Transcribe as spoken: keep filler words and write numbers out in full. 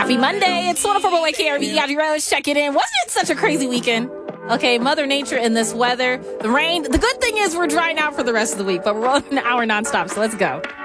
Happy Monday. It's one oh four point one K R V E. Audrey Rose, check it in. Wasn't it such a crazy weekend? Okay, Mother Nature in this weather, the rain. The good thing is we're drying out for the rest of the week, but we're rolling an hour nonstop, so let's go.